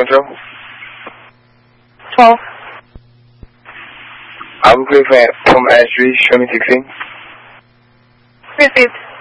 control? 12. Abu Clear from Ash 3, show me 16. Received.